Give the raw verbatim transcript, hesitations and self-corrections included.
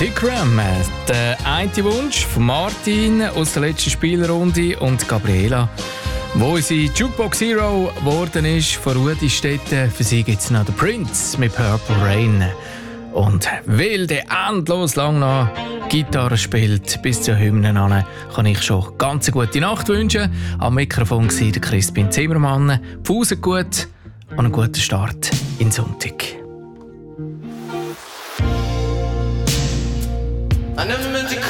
Tikram, der eine Wunsch von Martin aus der letzten Spielrunde und Gabriela, wo sie Jukebox Hero geworden ist von Rudi Stetten. Für sie gibt es noch den Prince mit Purple Rain. Und weil der endlos lang noch Gitarre spielt bis zur Hymne an, kann ich schon ganz eine gute Nacht wünschen. Am Mikrofon war der Crispin Zimmermann. Pause gut und einen guten Start in den Sonntag. I never meant to